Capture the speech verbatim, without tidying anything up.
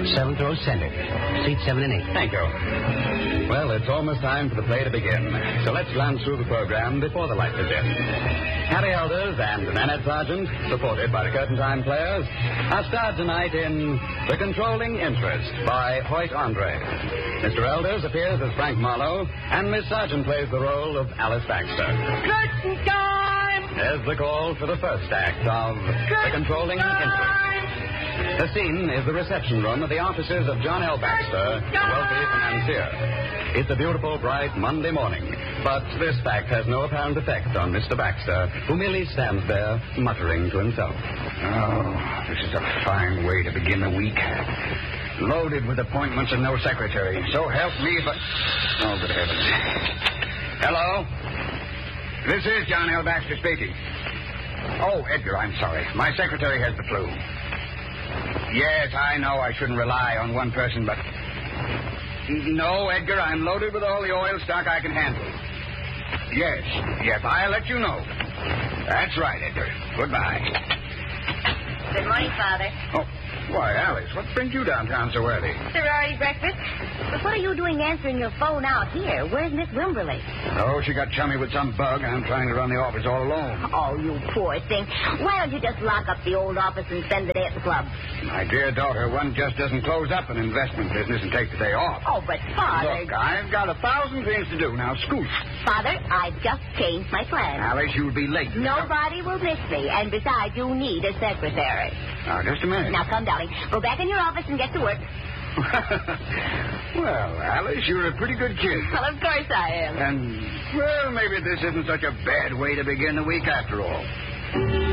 Seventh row center. Seats seven and eight. Thank you. Well, it's almost time for the play to begin. So let's glance through the program before the lights are dim. Harry Elders and Nanette Sargent, supported by the Curtain Time Players, are starred tonight in The Controlling Interest by Hoyt Andre. Mister Elders appears as Frank Marlowe, and Miss Sargent plays the role of Alice Baxter. Curtain time! There's the call for the first act of The Controlling Interest. The scene is the reception room of the offices of John L. Baxter, wealthy financier. It's a beautiful, bright Monday morning, but this fact has no apparent effect on Mister Baxter, who merely stands there muttering to himself. Oh, this is a fine way to begin the week. Loaded with appointments and no secretary. So help me, but... Oh, good heavens. Hello? This is John L. Baxter speaking. Oh, Edgar, I'm sorry. My secretary has the flu. Yes, I know I shouldn't rely on one person, but... No, Edgar, I'm loaded with all the oil stock I can handle. Yes, yes, I'll let you know. That's right, Edgar. Goodbye. Good morning, Father. Oh, why, Alice, what brings you downtown so early? Sir, already breakfast? But what are you doing answering your phone out here? Where's Miss Wimberly? Oh, she got chummy with some bug, and I'm trying to run the office all alone. Oh, you poor thing. Why don't you just lock up the old office and spend the day at the club? My dear daughter, one just doesn't close up an investment business and take the day off. Oh, but Father... Look, I've got a thousand things to do. Now, scoot. Father, I've just changed my plan. Alice, you'll be late. Nobody will miss me, and besides, you need a secretary. Now, just a minute. Now, come, darling. Go back in your office and get to work. Well, Alice, you're a pretty good kid. Well, of course I am. And, well, maybe this isn't such a bad way to begin the week after all.